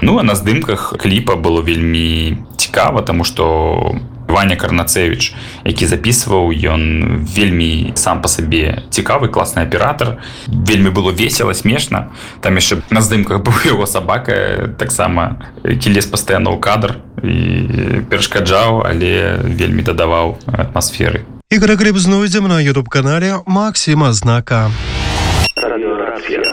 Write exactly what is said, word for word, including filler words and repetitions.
Ну а на здымках кліпа было вельмі цікава, таму што Ваня Карнацевіч, які записываў, ён вельмі сам па сабе цікавы, класны аператар. Вельмі было весела, смешна. Там яшчэ на здымках быў яго сабака, таксама які лез пастаянна ў кадр і перашкаджаў, але вельмі дадаваў атмасферы. Ігор Гриб знойдзем на ютуб-канале Максіма Знака. Радыёграфія.